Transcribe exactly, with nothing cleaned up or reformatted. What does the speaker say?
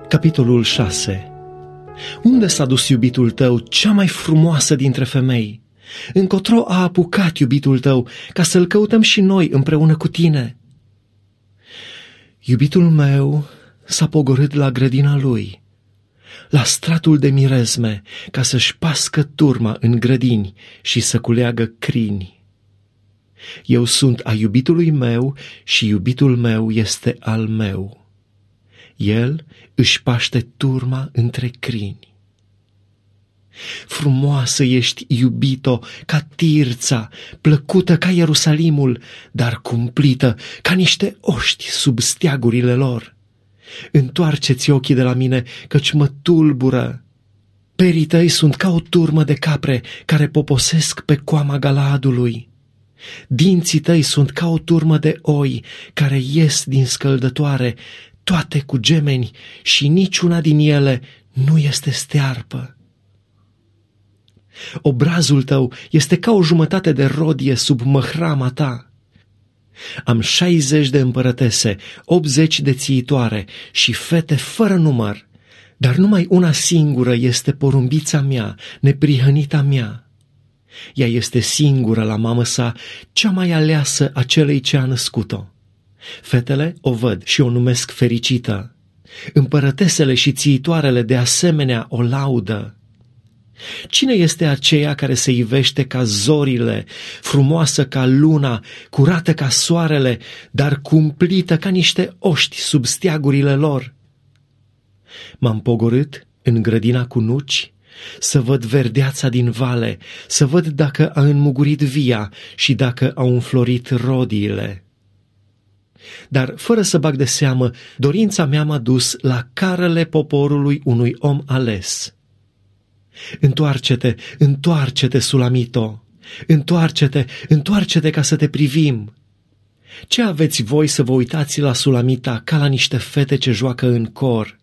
Capitolul șase. Unde s-a dus iubitul tău, cea mai frumoasă dintre femei? Încotro a apucat iubitul tău, ca să-l căutăm și noi împreună cu tine? Iubitul meu s-a pogorât la grădina lui, la stratul de mirezme, ca să-și pască turma în grădini și să culeagă crini. Eu sunt a iubitului meu și iubitul meu este al meu. El își paște turma între crini. Frumoasă ești, iubito, ca Tirța, plăcută ca Ierusalimul, dar cumplită ca niște oști sub steagurile lor. Întoarceți ochii de la mine, căci mă tulbură. Perii tăi sunt ca o turmă de capre care poposesc pe coama Galaadului. Dinții tăi sunt ca o turmă de oi care ies din scăldătoare, toate cu gemeni, și niciuna din ele nu este stearpă. Obrazul tău este ca o jumătate de rodie sub măhrama ta. Am șaizeci de împărătese, optzeci de țiitoare și fete fără număr, dar numai una singură este porumbița mea, neprihănita mea. Ea este singură la mamă sa, cea mai aleasă a celei ce a născut-o. Fetele o văd și o numesc fericită. Împărătesele și țiitoarele de asemenea o laudă. Cine este aceea care se ivește ca zorile, frumoasă ca luna, curată ca soarele, dar cumplită ca niște oști sub steagurile lor? M-am pogorât în grădina cu nuci să văd verdeața din vale, să văd dacă a înmugurit via și dacă au înflorit rodiile. Dar, fără să bag de seamă, dorința mea m-a dus la carele poporului unui om ales. Întoarce-te, întoarce-te, Sulamito! Întoarce-te, întoarce-te ca să te privim! Ce aveți voi să vă uitați la Sulamita ca la niște fete ce joacă în cor?